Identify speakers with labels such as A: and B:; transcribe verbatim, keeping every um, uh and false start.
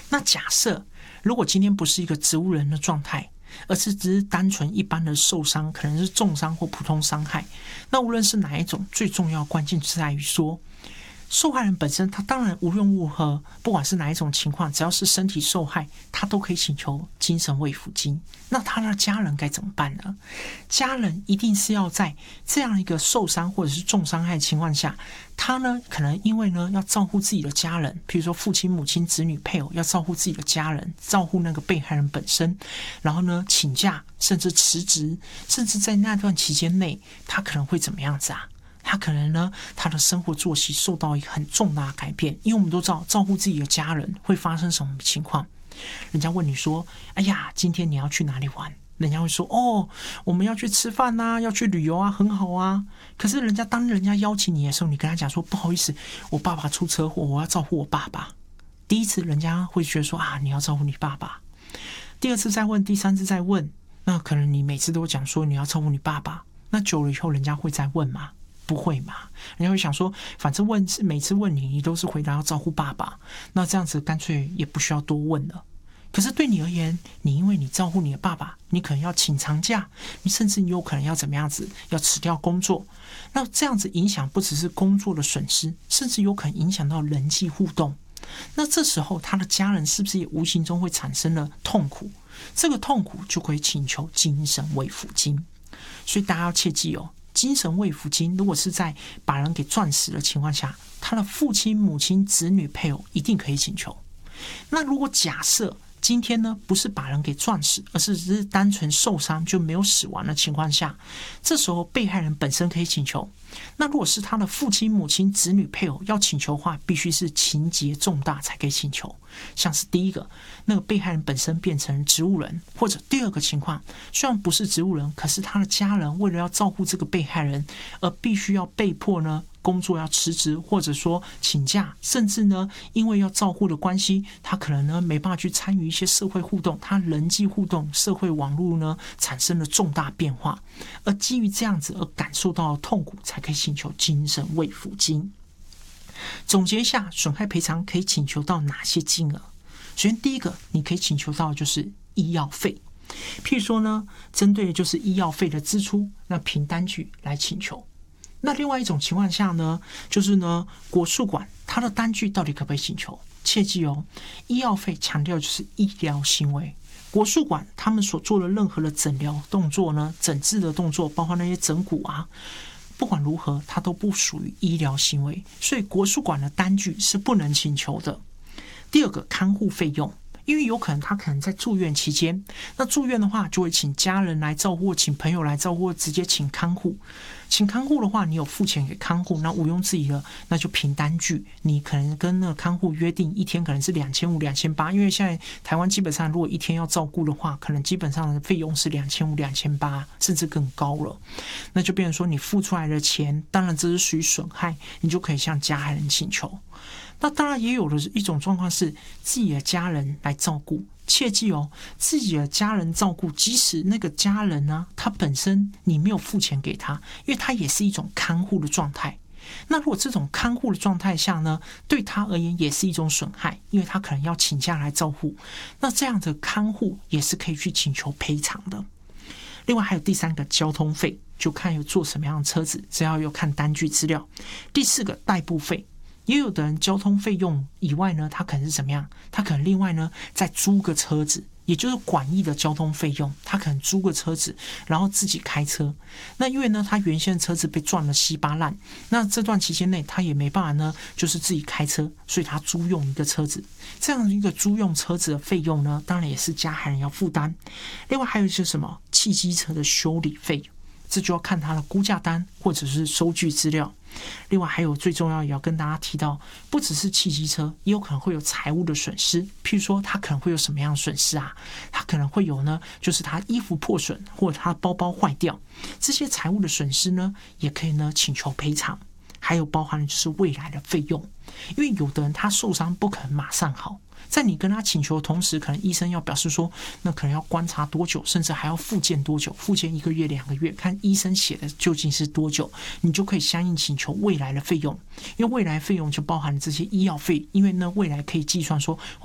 A: 那假设如果今天不是一个植物人的状态，而是只是单纯一般的受伤，可能是重伤或普通伤害，那无论是哪一种，最重要的关键是在于说，受害人本身他当然无论如何，不管是哪一种情况，只要是身体受害，他都可以请求精神慰抚金。那他的家人该怎么办呢？家人一定是要在这样一个受伤或者是重伤害的情况下，他呢可能因为呢要照顾自己的家人，比如说父亲、母亲、子女、配偶，要照顾自己的家人，照顾那个被害人本身，然后呢请假，甚至辞职，甚至在那段期间内，他可能会怎么样子啊？他可能呢，他的生活作息受到一个很重大的改变，因为我们都知道，照顾自己的家人会发生什么情况。人家问你说：“哎呀，今天你要去哪里玩？”人家会说：“哦，我们要去吃饭啊，要去旅游啊，很好啊。”可是人家当人家邀请你的时候，你跟他讲说：“不好意思，我爸爸出车祸，我要照顾我爸爸。”第一次人家会觉得说：“啊，你要照顾你爸爸。”第二次再问，第三次再问，那可能你每次都讲说你要照顾你爸爸，那久了以后，人家会再问吗？不会嘛？人家会想说，反正问每次问你，你都是回答要照顾爸爸，那这样子干脆也不需要多问了。可是对你而言，你因为你照顾你的爸爸，你可能要请长假，你甚至你有可能要怎么样子，要辞掉工作。那这样子影响不只是工作的损失，甚至有可能影响到人际互动。那这时候他的家人是不是也无形中会产生了痛苦？这个痛苦就可以请求精神慰抚金。所以大家要切记哦。精神慰抚金如果是在把人给撞死的情况下，他的父亲、母亲、子女、配偶一定可以请求。那如果假设今天呢不是把人给撞死，而是只是单纯受伤就没有死亡的情况下，这时候被害人本身可以请求。那如果是他的父亲、母亲、子女、配偶要请求的话，必须是情节重大才可以请求。像是第一个，那个被害人本身变成植物人，或者第二个情况，虽然不是植物人，可是他的家人为了要照顾这个被害人，而必须要被迫呢工作要辞职，或者说请假，甚至呢因为要照顾的关系，他可能呢没办法去参与一些社会互动，他人际互动、社会网络呢产生了重大变化，而基于这样子而感受到的痛苦，才可以请求精神慰抚金。总结一下，损害赔偿可以请求到哪些金额？首先第一个，你可以请求到就是医药费，譬如说呢，针对就是医药费的支出，那凭单据来请求。那另外一种情况下呢，就是呢，国术馆它的单据到底可不可以请求？切记哦，医药费强调就是医疗行为。国术馆他们所做的任何的诊疗动作呢，诊治的动作，包括那些整骨啊，不管如何，它都不属于医疗行为，所以国术馆的单据是不能请求的。第二个，看护费用。因为有可能他可能在住院期间，那住院的话就会请家人来照顾，请朋友来照顾，直接请看护。请看护的话，你有付钱给看护，那毋庸置疑了，那就凭单据，你可能跟那个看护约定一天可能是两千五、两千八，因为现在台湾基本上如果一天要照顾的话，可能基本上的费用是两千五、两千八，甚至更高了。那就变成说你付出来的钱，当然这是属于损害，你就可以向加害人请求。那当然也有的一种状况是自己的家人来照顾，切记哦，自己的家人照顾，即使那个家人呢，他本身你没有付钱给他，因为他也是一种看护的状态。那如果这种看护的状态下呢，对他而言也是一种损害，因为他可能要请假来照顾，那这样的看护也是可以去请求赔偿的。另外还有第三个，交通费，就看有坐什么样的车子，只要有看单据资料。第四个，代步费。也有的人交通费用以外呢，他可能是怎么样？他可能另外呢再租个车子，也就是广义的交通费用，他可能租个车子，然后自己开车。那因为呢，他原先的车子被撞了稀巴烂，那这段期间内他也没办法呢，就是自己开车，所以他租用一个车子。这样一个租用车子的费用呢，当然也是加害人要负担。另外还有一些什么汽机车的修理费，这就要看他的估价单或者是收据资料。另外还有最重要也要跟大家提到，不只是汽机车，也有可能会有财务的损失。譬如说他可能会有什么样的损失啊？他可能会有呢，就是他衣服破损或者他包包坏掉，这些财务的损失呢，也可以呢请求赔偿。还有包含的就是未来的费用，因为有的人他受伤不可能马上好，在你跟他请求的同时，可能医生要表示说，那可能要观察多久，甚至还要复健多久，复健一个月、两个月，看医生写的究竟是多久，你就可以相应请求未来的费用。因为未来费用就包含这些医药费，因为呢未来可以计算说，